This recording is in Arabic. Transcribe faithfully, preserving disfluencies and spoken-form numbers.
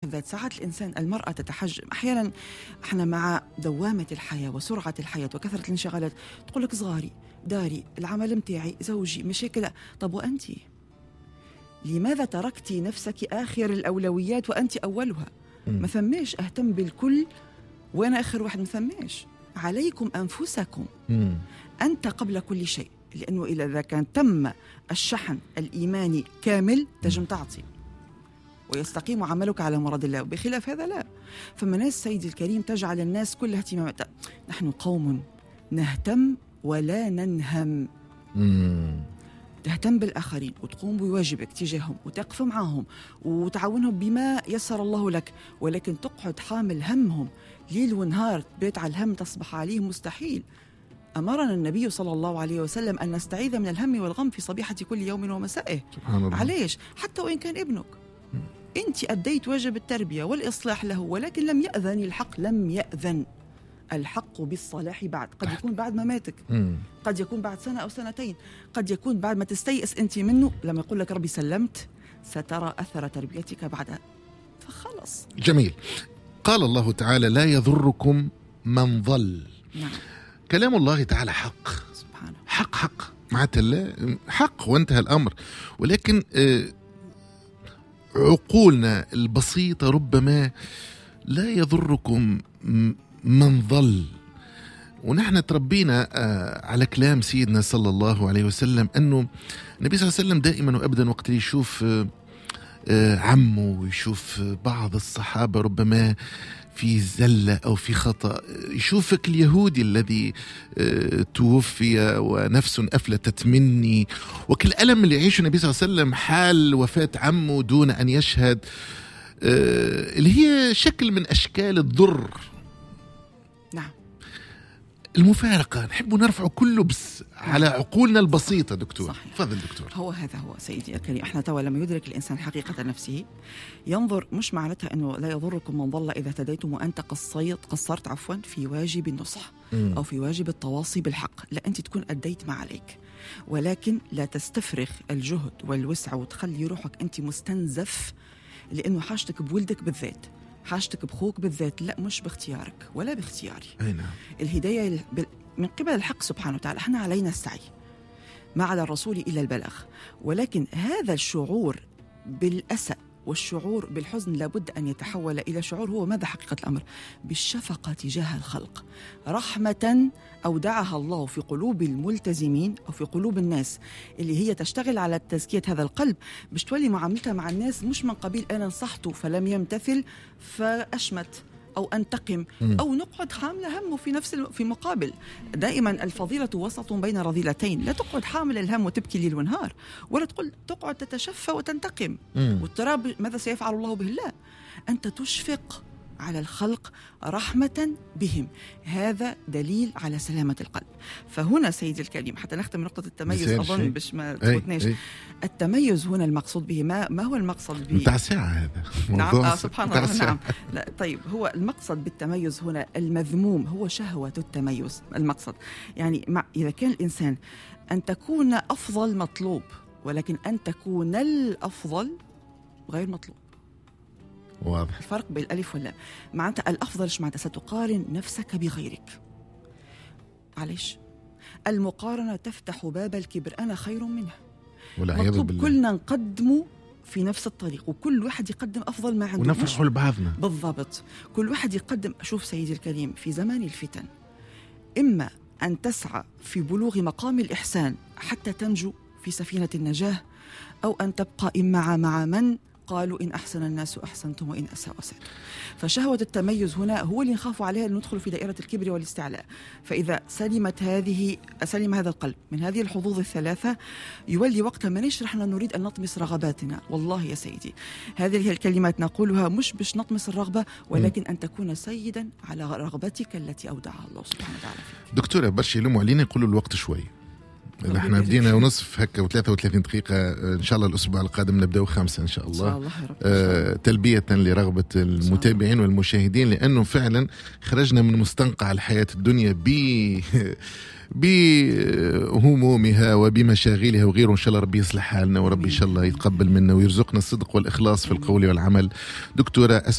بالذات. ساعات الإنسان المرأة تتحجم أحيانا، احنا مع دوامة الحياة وسرعة الحياة وكثرة الانشغالات تقول لك صغاري، داري، العمل متاعي، زوجي، مشاكل. طب وأنت لماذا تركتي نفسك آخر الأولويات وأنت أولها؟ ما ثماش أهتم بالكل وأنا آخر واحد، ما ثماش. عليكم أنفسكم، مم. أنت قبل كل شيء، لأنه إذا كان تم الشحن الإيماني كامل تجم تعطي ويستقيم عملك على مراد الله، وبخلاف هذا لا. فما ناس سيدي الكريم تجعل الناس كلها اهتمامات. نحن قوم نهتم ولا ننهم. مم. تهتم بالآخرين وتقوم بواجبك تجاههم وتقف معهم وتعاونهم بما يسر الله لك، ولكن تقعد حامل همهم ليل ونهار، تبيت على الهم تصبح عليه مستحيل. أمرنا النبي صلى الله عليه وسلم أن نستعيذ من الهم والغم في صبيحة كل يوم ومسائه. سبحان الله. علاش؟ حتى وإن كان ابنك، أنت أديت واجب التربية والإصلاح له، ولكن لم يأذن الحق، لم يأذن الحق بالصلاح بعد. قد يكون بعد مماتك، قد يكون بعد سنة أو سنتين، قد يكون بعد ما تستيأس أنت منه. لما يقول لك ربي سلمت سترى أثر تربيتك بعدها، فخلص. جميل. قال الله تعالى لا يضركم من ضل. نعم. كلام الله تعالى حق سبحانه. حق حق معناتها لا حق وانتهى الأمر، ولكن عقولنا البسيطة ربما لا يضركم من ضل. ونحن تربينا على كلام سيدنا صلى الله عليه وسلم أنه النبي صلى الله عليه وسلم دائما وأبدا وقت يشوف عمه ويشوف بعض الصحابة ربما في زلة أو في خطأ، يشوفك اليهودي الذي توفي ونفس أفلتت مني، وكل ألم اللي يعيشه النبي صلى الله عليه وسلم حال وفاة عمه دون أن يشهد، اللي هي شكل من أشكال الضر. نعم. المفارقة نحب نرفع كله بس على عقولنا البسيطة. دكتور تفضل دكتور. هو هذا هو سيدي الكريم. احنا توا لما يدرك الإنسان حقيقة نفسه ينظر، مش معناتها أنه لا يضركم من ضل إذا اهتديتم وأنت قصيت قصرت عفوا في واجب النصح م. أو في واجب التواصي بالحق. لا، أنت تكون أديت ما عليك، ولكن لا تستفرغ الجهد والوسع وتخلي روحك أنت مستنزف، لأنه حاجتك بولدك بالذات، حاجتك بخوك بالذات، لا مش باختيارك ولا باختياري. أي نعم. الهداية من قبل الحق سبحانه وتعالى. احنا علينا السعي، ما على الرسول إلا البلاغ، ولكن هذا الشعور بالأسى والشعور بالحزن لابد أن يتحول إلى شعور هو ماذا حقيقة الأمر؟ بالشفقة تجاه الخلق، رحمة أودعها الله في قلوب الملتزمين أو في قلوب الناس اللي هي تشتغل على تزكية هذا القلب، باش تولي معاملتها مع الناس مش من قبيل أنا نصحته فلم يمتثل فأشمت أو أنتقم أو نقعد حاملة همه في نفس في مقابل. دائما الفضيلة وسط بين رذيلتين، لا تقعد حامل الهم وتبكي ليل ونهار، ولا تقول تقعد تتشفى وتنتقم والتراب ماذا سيفعل الله به. لا، أنت تشفق على الخلق رحمة بهم، هذا دليل على سلامة القلب. فهنا سيدي الكريم حتى نختم نقطة التميز، أظن باش ما تفوتناش. التميز هنا المقصود به ما, ما هو المقصد به؟ متاع ساعة هذا نعم. آه سبحان الله. نعم. لا طيب، هو المقصد بالتميز هنا المذموم هو شهوة التميز. المقصد يعني مع إذا كان الإنسان أن تكون أفضل مطلوب، ولكن أن تكون الأفضل غير مطلوب. واضح الفرق بين الألف واللام. معناتها الأفضل إيش معناتها؟ ستقارن نفسك بغيرك. علاش؟ المقارنة تفتح باب الكبر، أنا خير منه. مطلوب كلنا نقدمه في نفس الطريق، وكل واحد يقدم أفضل ما عنده ونفرح لبعضنا. بالضبط، كل واحد يقدم. شوف سيدي الكريم، في زمان الفتن إما أن تسعى في بلوغ مقام الإحسان حتى تنجو في سفينة النجاة، أو أن تبقى إما مع من قالوا إن أحسن الناس أحسنتم وإن أساءوا أسأتم. فشهوة التميز هنا هو اللي نخاف عليها، أن ندخل في دائرة الكبر والاستعلاء. فإذا سلمت هذه سلم هذا القلب من هذه الحظوظ الثلاثة، يولي وقتها ما نشرح أن نريد أن نطمس رغباتنا. والله يا سيدي هذه هي الكلمات نقولها مش باش نطمس الرغبة، ولكن أن تكون سيدا على رغبتك التي أودعها الله سبحانه وتعالى فيك. دكتورة برشا يلوموا علينا يقولوا الوقت شوي، احنا بدينا ونصف هكا وثلاثة وثلاثين دقيقة، ان شاء الله الاسبوع القادم نبداو خمسة ان شاء الله, إن شاء الله آه تلبية لرغبة المتابعين والمشاهدين، لانه فعلا خرجنا من مستنقع الحياة الدنيا ب بهمومها وبمشاغلها وغيره. ان شاء الله ربي يصلح حالنا، وربي ان شاء الله يتقبل منا ويرزقنا الصدق والاخلاص في القول والعمل. دكتورة